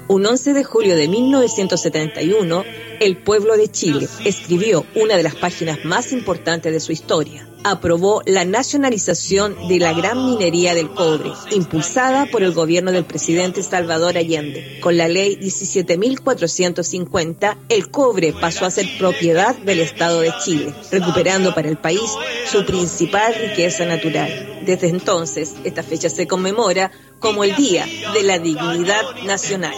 Un 11 de julio de 1971, el pueblo de Chile escribió una de las páginas más importantes de su historia. Aprobó la nacionalización de la gran minería del cobre, impulsada por el gobierno del presidente Salvador Allende. Con la ley 17.450, el cobre pasó a ser propiedad del Estado de Chile, recuperando para el país su principal riqueza natural. Desde entonces, esta fecha se conmemora como el Día de la Dignidad Nacional.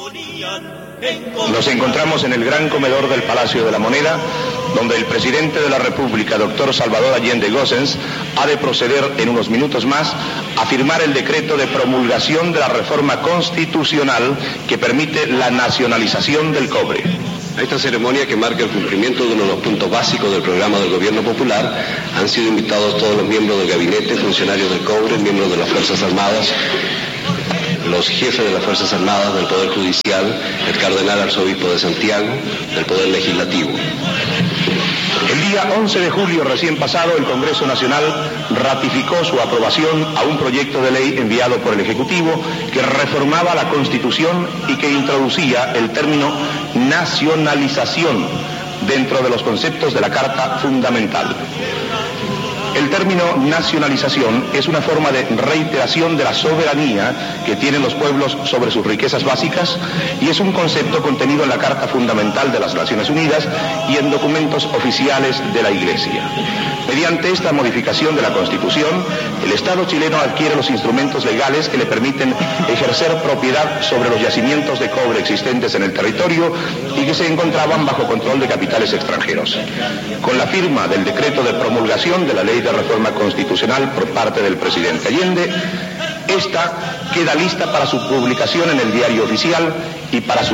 Nos encontramos en el gran comedor del Palacio de la Moneda, donde el presidente de la República, doctor Salvador Allende Gossens, ha de proceder en unos minutos más a firmar el decreto de promulgación de la reforma constitucional que permite la nacionalización del cobre. A esta ceremonia, que marca el cumplimiento de uno de los puntos básicos del programa del Gobierno Popular, han sido invitados todos los miembros del gabinete, funcionarios del cobre, miembros de las Fuerzas Armadas, los jefes de las Fuerzas Armadas, del Poder Judicial, el Cardenal Arzobispo de Santiago, del Poder Legislativo. El día 11 de julio recién pasado, el Congreso Nacional ratificó su aprobación a un proyecto de ley enviado por el Ejecutivo que reformaba la Constitución y que introducía el término nacionalización dentro de los conceptos de la Carta Fundamental. El término nacionalización es una forma de reiteración de la soberanía que tienen los pueblos sobre sus riquezas básicas y es un concepto contenido en la Carta Fundamental de las Naciones Unidas y en documentos oficiales de la Iglesia. Mediante esta modificación de la Constitución, el Estado chileno adquiere los instrumentos legales que le permiten ejercer propiedad sobre los yacimientos de cobre existentes en el territorio y que se encontraban bajo control de capitales extranjeros. Con la firma del decreto de promulgación de la Ley de Reforma Constitucional por parte del presidente Allende, esta queda lista para su publicación en el Diario Oficial y para su